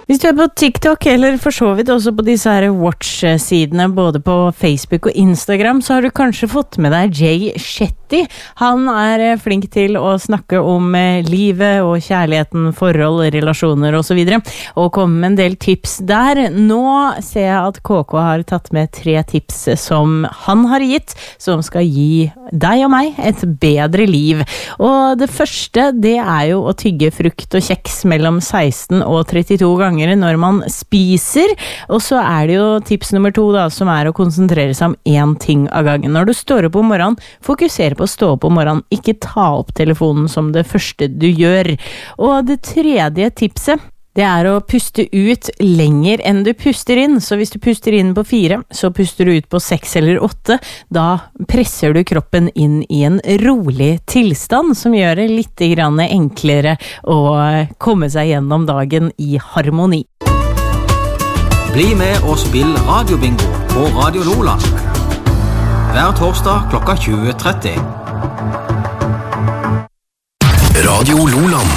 Hvis du på TikTok, eller for så vidt også på disse her Watch-sidene, både på Facebook og Instagram, så har du kanskje fått med deg Jay Shetty. Han flink til å snakke om livet og kjærligheten, forhold, relasjoner og så videre, og komme med en del tips der. Nå ser jeg at KK har tatt med 3 tips som han har gitt, som skal gi deg og meg et bedre liv. Og det første, det jo å tygge frukt og kjeks mellom 16 og 32 ganger når man spiser. Og så det jo tips nummer 2 da, som å konsentrere seg om én ting av gangen. Når du står opp om morgenen, fokuser på å stå opp om morgenen, ikke ta opp telefonen som det første du gjør. Og det tredje tipset, det å puste ut lenger enn du puster inn. Så hvis du puster inn på 4, så puster du ut på 6 eller 8. Da presser du kroppen inn i en rolig tilstand, som gjør det litt enklere å komme seg gjennom dagen i harmoni. Bli med og spill radiobingo på Radio Lola. Hver torsdag klokka 20:30. Radio Lola.